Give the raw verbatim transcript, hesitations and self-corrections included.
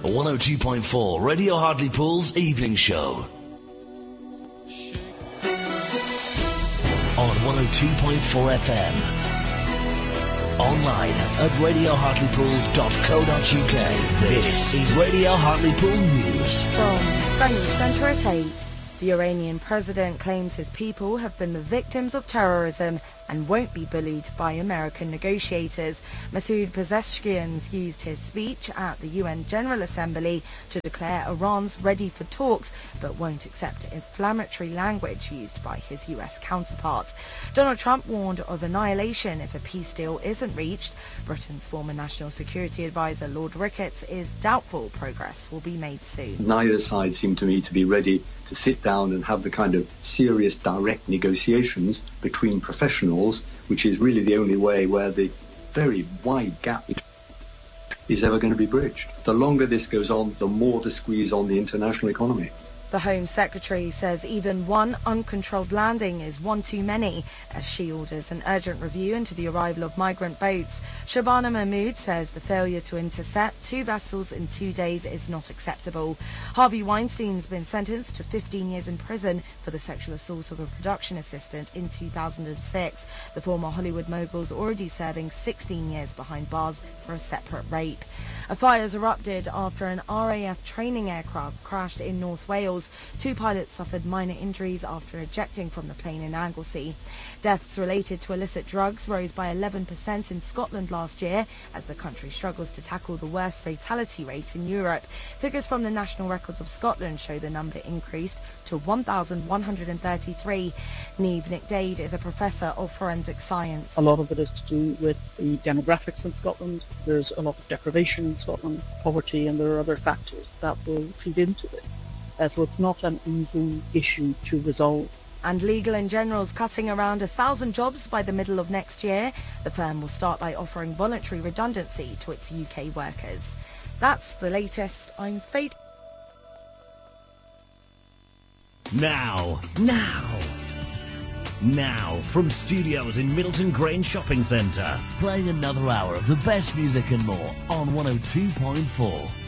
one oh two point four Radio Hartlepool's Evening Show. On one oh two point four F M. Online at radio hartlepool dot co dot uk. This is Radio Hartlepool News. From Sky News Centre at eight. The Iranian president claims his people have been the victims of terrorism and won't be bullied by American negotiators. Masoud Pezeshkian used his speech at the U N General Assembly to declare Iran's ready for talks, but won't accept inflammatory language used by his U S counterpart. Donald Trump warned of annihilation if a peace deal isn't reached. Britain's former National Security Advisor Lord Ricketts is doubtful progress will be made soon. Neither side seemed to me to be ready to sit down and have the kind of serious, direct negotiations between professionals, which is really the only way where the very wide gap is ever going to be bridged. The longer this goes on, the more the squeeze on the international economy. The Home Secretary says even one uncontrolled landing is one too many, as she orders an urgent review into the arrival of migrant boats. Shabana Mahmood says the failure to intercept two vessels in two days is not acceptable. Harvey Weinstein's been sentenced to fifteen years in prison for the sexual assault of a production assistant in two thousand six. The former Hollywood mogul's already serving sixteen years behind bars for a separate rape. A fire has erupted after an R A F training aircraft crashed in North Wales. Two pilots suffered minor injuries after ejecting from the plane in Anglesey. Deaths related to illicit drugs rose by eleven percent in Scotland last year as the country struggles to tackle the worst fatality rate in Europe. Figures from the National Records of Scotland show the number increased to one thousand one hundred thirty-three. Niamh McDade is a professor of forensic science. A lot of it is to do with the demographics in Scotland. There's a lot of deprivation in Scotland, poverty, and there are other factors that will feed into this. Uh, so it's not an easy issue to resolve. And Legal & General's cutting around a thousand jobs by the middle of next year. The firm will start by offering voluntary redundancy to its U K workers. That's the latest. I'm Faith. Now, now, now, from studios in Middleton Grange Shopping Centre, playing another hour of the best music and more on one oh two point four